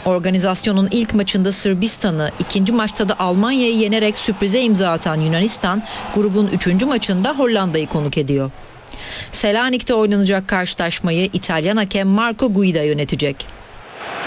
Organizasyonun ilk maçında Sırbistan'ı, ikinci maçta da Almanya'yı yenerek sürprize imza atan Yunanistan, grubun 3. maçında Hollanda'yı konuk ediyor. Selanik'te oynanacak karşılaşmayı İtalyan hakem Marco Guida yönetecek.